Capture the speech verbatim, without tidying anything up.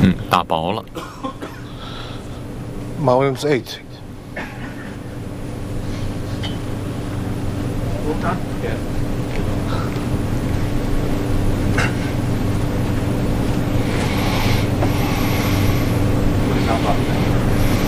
嗯，打薄了。 Magnum's eight. Well done. Yeah.